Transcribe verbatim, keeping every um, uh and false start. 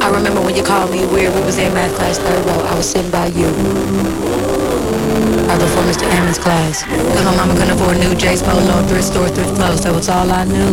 I remember when you called me weird. We was in math class, third row. I was sitting by you, right before Mister Hammond's class. Cause my mama couldn't afford new J's Polo, thrift store, thrift clothes. That was all I knew.